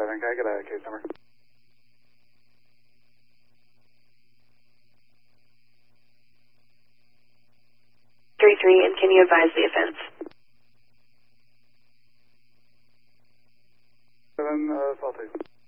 Can I get a case number? 33, and can you advise the offense? 7, assault.